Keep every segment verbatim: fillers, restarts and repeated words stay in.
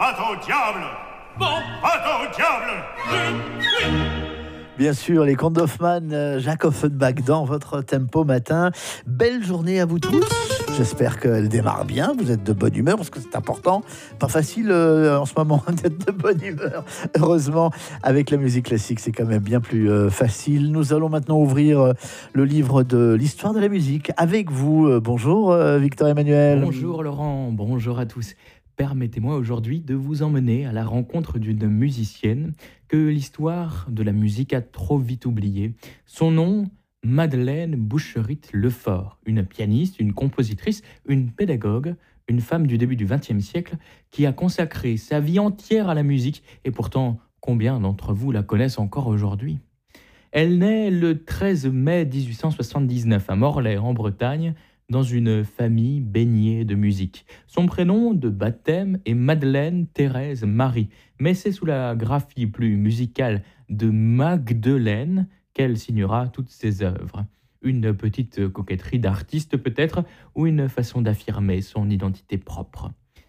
Va-t'en au diable. Bon, va-t'en au diable. Oui, oui. Bien sûr, les contes d'Hoffmann, euh, Jacques Offenbach dans votre tempo matin. Belle journée à vous tous. J'espère qu'elle démarre bien. Vous êtes de bonne humeur parce que c'est important. Pas facile euh, en ce moment d'être de bonne humeur. Heureusement, avec la musique classique, c'est quand même bien plus euh, facile. Nous allons maintenant ouvrir euh, le livre de l'histoire de la musique avec vous. Euh, bonjour euh, Victor Emmanuel. Bonjour Laurent, bonjour à tous. Permettez-moi aujourd'hui de vous emmener à la rencontre d'une musicienne que l'histoire de la musique a trop vite oubliée. Son nom, Madeleine Boucherit-Lefort, une pianiste, une compositrice, une pédagogue, une femme du début du vingtième siècle qui a consacré sa vie entière à la musique et pourtant, combien d'entre vous la connaissent encore aujourd'hui ? Elle naît le treize mai dix-huit cent soixante-dix-neuf à Morlaix, en Bretagne, dans une famille baignée de musique. Son prénom de baptême est Madeleine Thérèse Marie, mais c'est sous la graphie plus musicale de Magdeleine qu'elle signera toutes ses œuvres. Une petite coquetterie d'artiste peut-être, ou une façon d'affirmer son identité propre.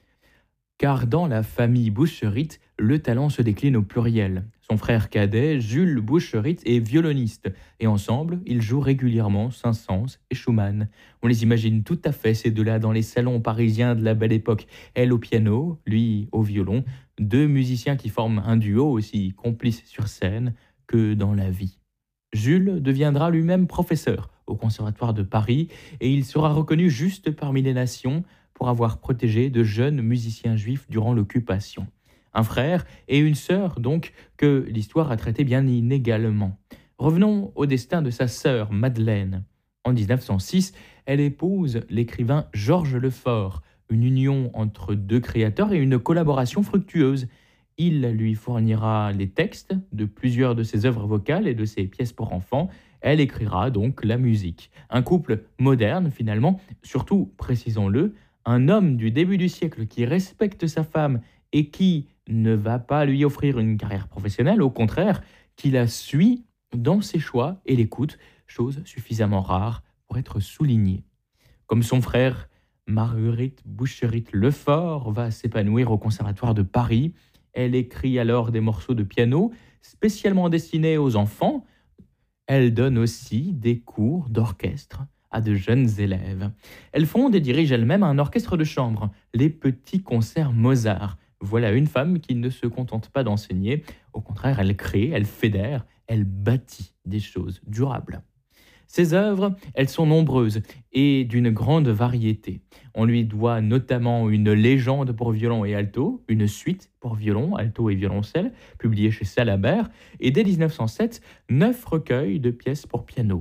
Car dans la famille Boucherit, le talent se décline au pluriel. Son frère cadet, Jules Boucherit, est violoniste, et ensemble, ils jouent régulièrement Saint-Saëns et Schumann. On les imagine tout à fait, ces deux-là, dans les salons parisiens de la Belle Époque. Elle au piano, lui au violon, deux musiciens qui forment un duo aussi complice sur scène que dans la vie. Jules deviendra lui-même professeur au Conservatoire de Paris, et il sera reconnu juste parmi les nations pour avoir protégé de jeunes musiciens juifs durant l'occupation. Un frère et une sœur, donc, que l'histoire a traité bien inégalement. Revenons au destin de sa sœur, Madeleine. En dix-neuf cent six, elle épouse l'écrivain Georges Lefort, une union entre deux créateurs et une collaboration fructueuse. Il lui fournira les textes de plusieurs de ses œuvres vocales et de ses pièces pour enfants. Elle écrira donc la musique. Un couple moderne, finalement, surtout, précisons-le, un homme du début du siècle qui respecte sa femme et qui ne va pas lui offrir une carrière professionnelle, au contraire, qui la suit dans ses choix et l'écoute, chose suffisamment rare pour être soulignée. Comme son frère, Marguerite Boucherit-Lefort va s'épanouir au Conservatoire de Paris. Elle écrit alors des morceaux de piano spécialement destinés aux enfants. Elle donne aussi des cours d'orchestre à de jeunes élèves. Elle fonde et dirige elle-même un orchestre de chambre, les Petits Concerts Mozart. Voilà une femme qui ne se contente pas d'enseigner, au contraire, elle crée, elle fédère, elle bâtit des choses durables. Ses œuvres, elles sont nombreuses et d'une grande variété. On lui doit notamment une légende pour violon et alto, une suite pour violon, alto et violoncelle, publiée chez Salabert, et dès dix-neuf cent sept, neuf recueils de pièces pour piano.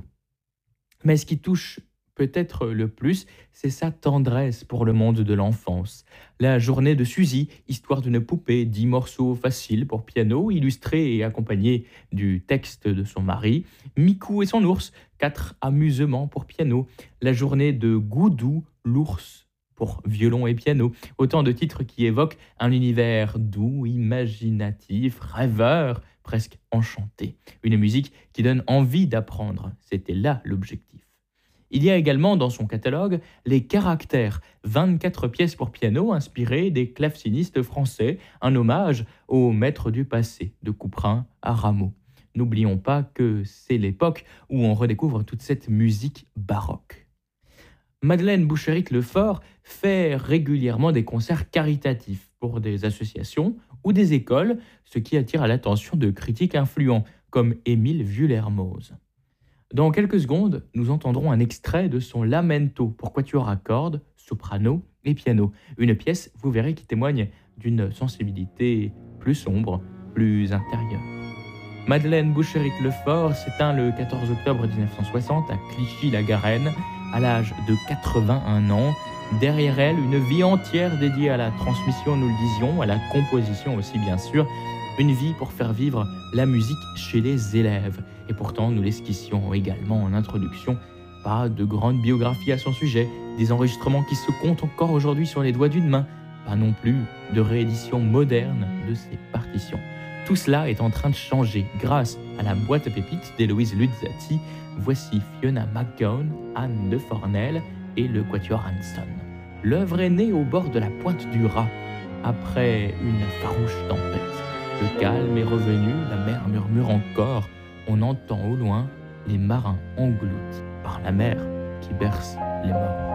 Mais ce qui touche peut-être le plus, c'est sa tendresse pour le monde de l'enfance. La journée de Suzy, histoire d'une poupée, dix morceaux faciles pour piano, illustrés et accompagnés du texte de son mari. Mikou et son ours, quatre amusements pour piano. La journée de Goudou, l'ours, pour violon et piano. Autant de titres qui évoquent un univers doux, imaginatif, rêveur, presque enchanté. Une musique qui donne envie d'apprendre. C'était là l'objectif. Il y a également dans son catalogue les caractères, vingt-quatre pièces pour piano inspirées des clavecinistes français, un hommage aux maîtres du passé, de Couperin à Rameau. N'oublions pas que c'est l'époque où on redécouvre toute cette musique baroque. Madeleine Boucherit-Lefort fait régulièrement des concerts caritatifs pour des associations ou des écoles, ce qui attire l'attention de critiques influents comme Émile Vuillermoz. Dans quelques secondes, nous entendrons un extrait de son Lamento pour quatuor à cordes, soprano et piano. Une pièce, vous verrez, qui témoigne d'une sensibilité plus sombre, plus intérieure. Madeleine Boucherit-Lefort s'éteint le quatorze octobre dix-neuf cent soixante à Clichy-la-Garenne, à l'âge de quatre-vingt-un ans. Derrière elle, une vie entière dédiée à la transmission, nous le disions, à la composition aussi bien sûr, une vie pour faire vivre la musique chez les élèves. Et pourtant, nous l'esquissions également en introduction. Pas de grande biographie à son sujet, des enregistrements qui se comptent encore aujourd'hui sur les doigts d'une main, pas non plus de réédition moderne de ses partitions. Tout cela est en train de changer grâce à la boîte à pépites d'Héloïse Luzzati. Voici Fiona McGowan, Anne de Fornel et le quatuor Hanson. L'œuvre est née au bord de la pointe du Raz. Après une farouche tempête, le calme est revenu, la mer murmure encore, on entend au loin les marins engloutis par la mer qui berce les morts.